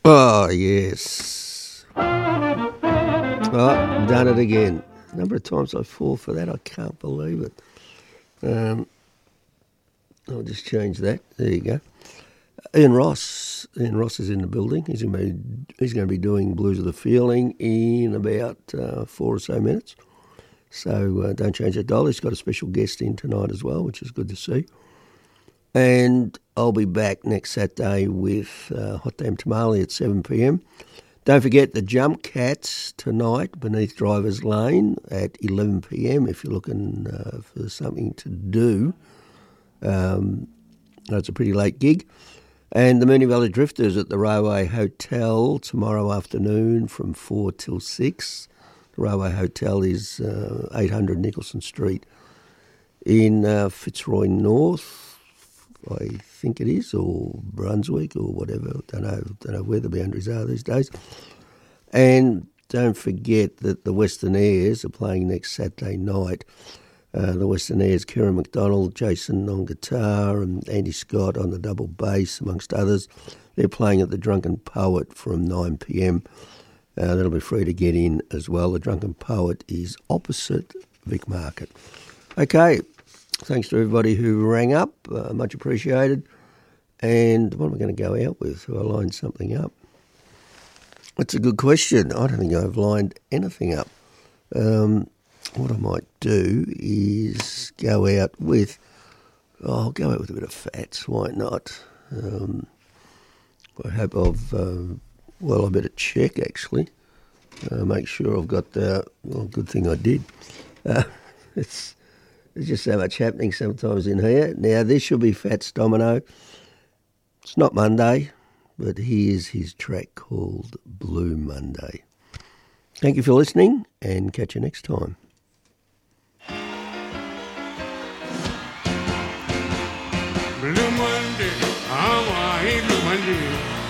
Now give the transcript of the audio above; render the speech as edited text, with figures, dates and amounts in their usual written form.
Oh, yes. Oh, done it again. The number of times I fall for that, I can't believe it. I'll just change that. There you go. Ian Ross. Ian Ross is in the building. He's going to be doing Blues of the Feeling in about 4 or so minutes. So don't change that dial. He's got a special guest in tonight as well, which is good to see. And I'll be back next Saturday with Hot Damn Tamale at 7 p.m. Don't forget the Jump Cats tonight beneath Driver's Lane at 11 p.m. if you're looking for something to do. It's a pretty late gig. And the Moonee Valley Drifters at the Railway Hotel tomorrow afternoon from 4 till 6. The Railway Hotel is 800 Nicholson Street in Fitzroy North, I think it is, or Brunswick or whatever. Don't know where the boundaries are these days. And don't forget that the Western Airs are playing next Saturday night. The Western Airs, Kieran McDonald, Jason on guitar and Andy Scott on the double bass, amongst others. They're playing at the Drunken Poet from 9 p.m. That'll be free to get in as well. The Drunken Poet is opposite Vic Market. Okay, thanks to everybody who rang up. Much appreciated. And what am I going to go out with? Have I lined something up? That's a good question. I don't think I've lined anything up. What I might do is go out with... I'll go out with a bit of Fats. Why not? I hope I've... I better check, actually. Make sure I've got the... Well, good thing I did. There's just so much happening sometimes in here. Now, this should be Fats Domino. It's not Monday, but here's his track called Blue Monday. Thank you for listening, and catch you next time. Blue Monday, I hate Blue Monday.